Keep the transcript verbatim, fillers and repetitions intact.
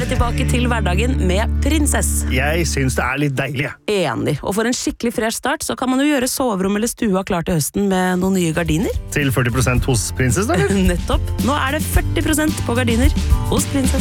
tilbake til hverdagen med Prinsess. Jeg synes det er litt deilig. Enig. Og for en skikkelig fresh start, så kan man jo gjøre soverom eller stua klar til høsten med noen nye gardiner. Til førti prosent hos Prinsess, da? Nettopp. Nå er det førti prosent på gardiner hos Prinsess.